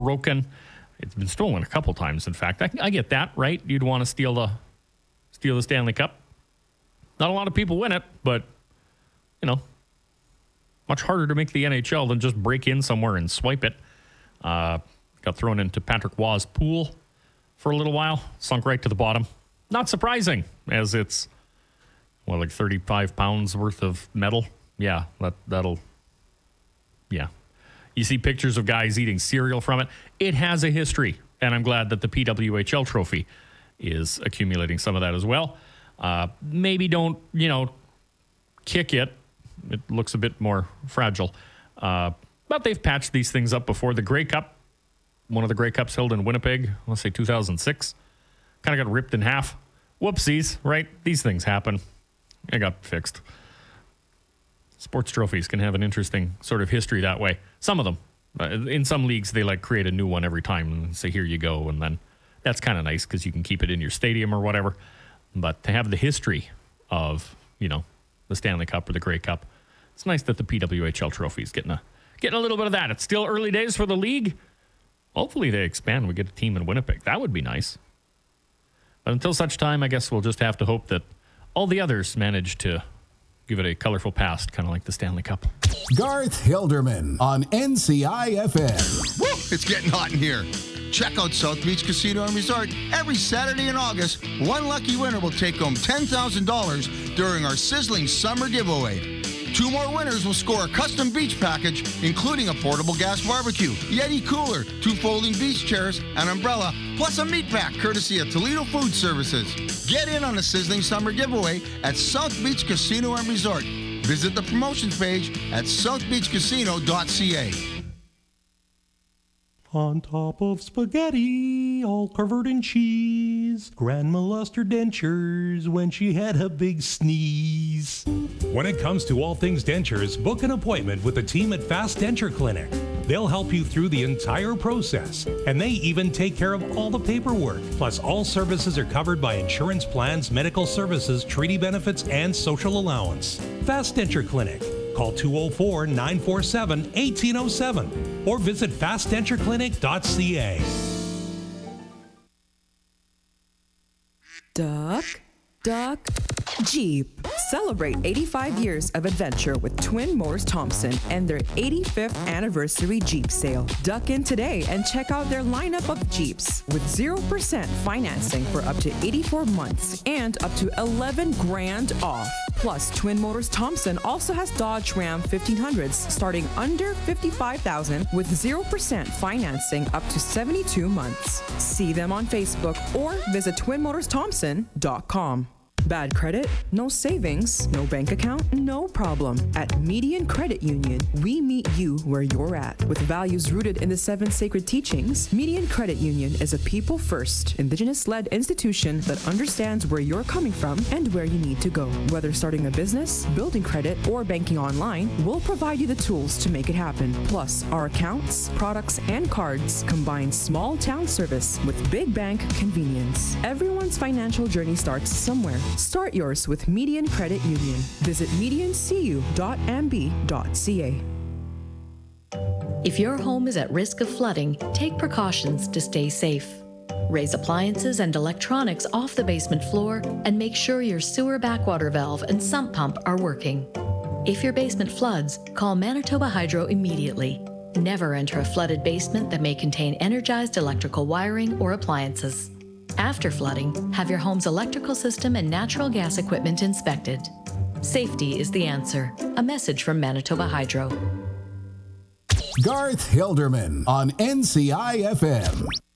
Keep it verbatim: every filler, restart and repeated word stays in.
broken. It's been stolen a couple times, in fact. I, I get that, right? You'd want to steal the steal the Stanley Cup. Not a lot of people win it, but, you know, much harder to make the N H L than just break in somewhere and swipe it. Uh, got thrown into Patrick Waugh's pool for a little while, sunk right to the bottom. Not surprising, as it's, what, like thirty-five pounds worth of metal? Yeah, that, that'll, yeah. You see pictures of guys eating cereal from it. It has a history, and I'm glad that the P W H L trophy is accumulating some of that as well. Uh, maybe don't, you know, kick it. It looks a bit more fragile. Uh, but they've patched these things up before. The Grey Cup, one of the Grey Cups held in Winnipeg, let's say two thousand six, kind of got ripped in half. Whoopsies, right? These things happen. It got fixed. Sports trophies can have an interesting sort of history that way. Some of them. Uh, in some leagues, they like create a new one every time and say, here you go. And then that's kind of nice because you can keep it in your stadium or whatever. But to have the history of, you know, the Stanley Cup or the Grey Cup, it's nice that the P W H L trophy is getting a, getting a little bit of that. It's still early days for the league. Hopefully they expand. We get a team in Winnipeg. That would be nice. But until such time, I guess we'll just have to hope that all the others manage to give it a colorful past, kind of like the Stanley Cup. Garth Hilderman on N C I F M. Woo! It's getting hot in here. Check out South Beach Casino and Resort. Every Saturday in August, one lucky winner will take home ten thousand dollars during our sizzling summer giveaway. Two more winners will score a custom beach package, including a portable gas barbecue, Yeti cooler, two folding beach chairs, an umbrella, plus a meat pack courtesy of Toledo Food Services. Get in on the sizzling summer giveaway at South Beach Casino and Resort. Visit the promotions page at south beach casino dot c a. On top of spaghetti, all covered in cheese, Grandma lost her dentures when she had a big sneeze. When it comes to all things dentures, book an appointment with the team at Fast Denture Clinic. They'll help you through the entire process, and they even take care of all the paperwork. Plus, all services are covered by insurance plans, medical services, treaty benefits, and social allowance. Fast Denture Clinic. Call two oh four, nine four seven, one eight oh seven or visit fast denture clinic dot c a. Duck, duck, Jeep. Celebrate eighty-five years of adventure with Twin Motors Thompson and their eighty-fifth anniversary Jeep sale. Duck in today and check out their lineup of Jeeps with zero percent financing for up to eighty-four months and up to eleven grand off. Plus, Twin Motors Thompson also has Dodge Ram fifteen hundreds starting under fifty-five thousand dollars with zero percent financing up to seventy-two months. See them on Facebook or visit twin motors thompson dot com. Bad credit? No savings? No bank account? No problem. At Median Credit Union, we meet you where you're at. With values rooted in the seven sacred teachings, Median Credit Union is a people-first, Indigenous-led institution that understands where you're coming from and where you need to go. Whether starting a business, building credit, or banking online, we'll provide you the tools to make it happen. Plus, our accounts, products, and cards combine small-town service with big bank convenience. Everyone's financial journey starts somewhere. Start yours with Median Credit Union. Visit median c u dot m b dot c a. If your home is at risk of flooding, take precautions to stay safe. Raise appliances and electronics off the basement floor and make sure your sewer backwater valve and sump pump are working. If your basement floods, call Manitoba Hydro immediately. Never enter a flooded basement that may contain energized electrical wiring or appliances. After flooding, have your home's electrical system and natural gas equipment inspected. Safety is the answer. A message from Manitoba Hydro. Garth Hilderman on N C I F M.